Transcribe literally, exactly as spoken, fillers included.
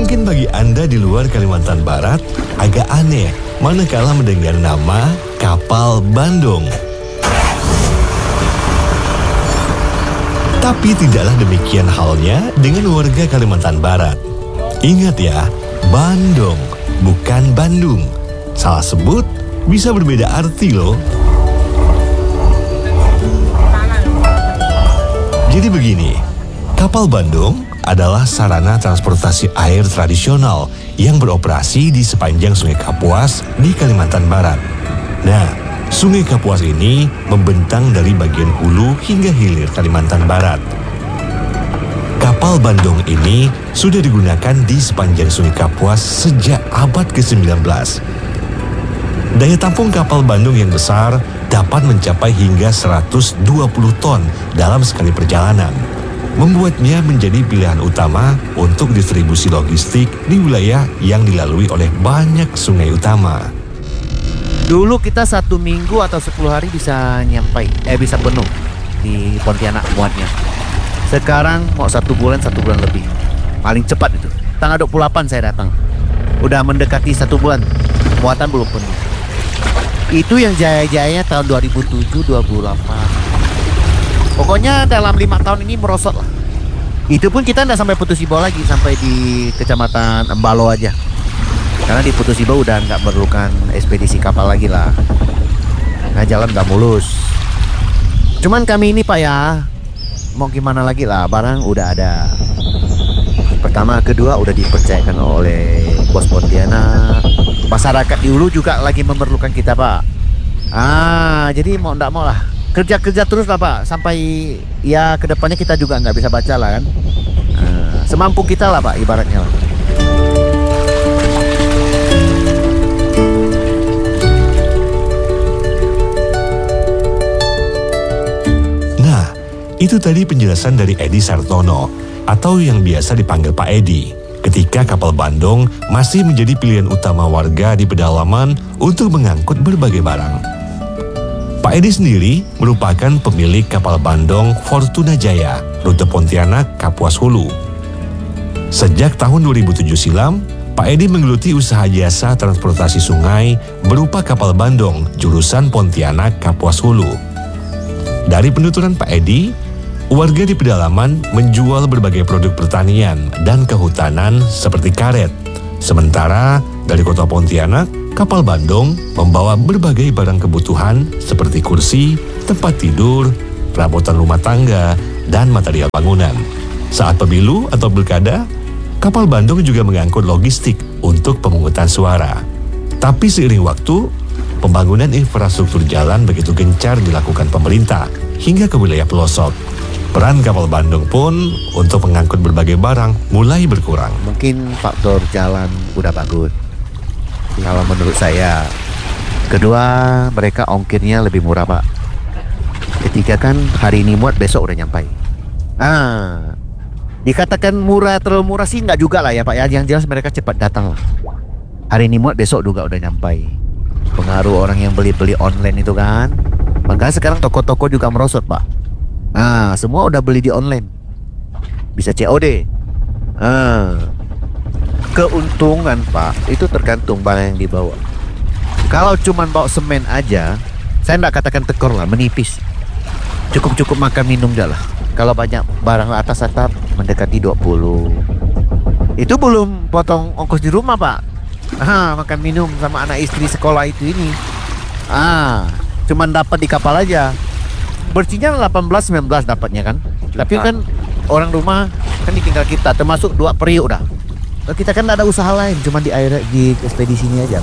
Mungkin bagi Anda di luar Kalimantan Barat agak aneh manakala mendengar nama kapal Bandung. Tapi tidaklah demikian halnya dengan warga Kalimantan Barat. Ingat ya, Bandung, bukan Bandung. Salah sebut bisa berbeda arti loh. Jadi begini, kapal Bandung adalah sarana transportasi air tradisional yang beroperasi di sepanjang Sungai Kapuas di Kalimantan Barat. Nah, Sungai Kapuas ini membentang dari bagian hulu hingga hilir Kalimantan Barat. Kapal Bandung ini sudah digunakan di sepanjang Sungai Kapuas sejak abad ke sembilan belas. Daya tampung kapal Bandung yang besar dapat mencapai hingga seratus dua puluh ton dalam sekali perjalanan, membuatnya menjadi pilihan utama untuk distribusi logistik di wilayah yang dilalui oleh banyak sungai utama. Dulu kita satu minggu atau sepuluh hari bisa nyampai, eh bisa penuh di Pontianak muatnya. Sekarang mau satu bulan, satu bulan lebih. Paling cepat itu. Tanggal dua puluh delapan saya datang. Udah mendekati satu bulan, muatan belum penuh. Itu yang jaya-jayanya tahun dua ribu tujuh, dua ribu delapan. Pokoknya dalam lima tahun ini merosot lah. Itu pun kita nggak sampai Putus Ibau lagi, sampai di Kecamatan Embalo aja. Karena di Putus Ibau udah nggak memerlukan ekspedisi kapal lagi lah. Nah, jalan nggak mulus. Cuman kami ini Pak ya, mau gimana lagi lah, barang udah ada. Pertama, kedua udah dipercayakan oleh Bos Pontianak. Masyarakat di hulu juga lagi memerlukan kita Pak. Ah, jadi mau nggak mau lah, kerja-kerja terus lah Pak, sampai ya kedepannya kita juga nggak bisa baca lah kan. Ah, semampu kita lah Pak, ibaratnya lah. Itu tadi penjelasan dari Edi Sartono, atau yang biasa dipanggil Pak Edi, ketika kapal Bandung masih menjadi pilihan utama warga di pedalaman untuk mengangkut berbagai barang. Pak Edi sendiri merupakan pemilik kapal Bandung Fortuna Jaya, rute Pontianak Kapuas Hulu. Sejak tahun dua ribu tujuh silam, Pak Edi menggeluti usaha jasa transportasi sungai berupa kapal Bandung jurusan Pontianak Kapuas Hulu. Dari penuturan Pak Edi, warga di pedalaman menjual berbagai produk pertanian dan kehutanan seperti karet. Sementara dari kota Pontianak, kapal Bandung membawa berbagai barang kebutuhan seperti kursi, tempat tidur, perabotan rumah tangga, dan material bangunan. Saat pemilu atau pilkada, kapal Bandung juga mengangkut logistik untuk pemungutan suara. Tapi seiring waktu, pembangunan infrastruktur jalan begitu gencar dilakukan pemerintah hingga ke wilayah pelosok. Peran kapal Bandung pun untuk mengangkut berbagai barang mulai berkurang. Mungkin faktor jalan udah bagus, kalau menurut saya. Kedua, mereka ongkirnya lebih murah Pak. Ketiga kan hari ini muat, besok udah nyampai. Ah, dikatakan murah, terlalu murah sih nggak juga lah ya Pak ya. Yang jelas mereka cepat datang lah. Hari ini muat, besok juga udah nyampai. Pengaruh orang yang beli-beli online itu kan. Makanya sekarang toko-toko juga merosot Pak. Nah, semua udah beli di online, bisa C O D. Ah, keuntungan Pak itu tergantung barang yang dibawa. Kalau cuman bawa semen aja, saya nggak katakan tekor lah, menipis. Cukup-cukup makan minum aja lah. Kalau banyak barang atas atap mendekati dua puluh. Itu belum potong ongkos di rumah Pak. Ah, makan minum sama anak istri sekolah itu ini. Ah, cuman dapat di kapal aja. Bersihnya delapan belas sembilan belas dapatnya kan. Juta. Tapi kan orang rumah kan ditinggal kita, termasuk dua periuk dah. Kita kan tidak ada usaha lain, cuma di air di ekspedisi ini aja.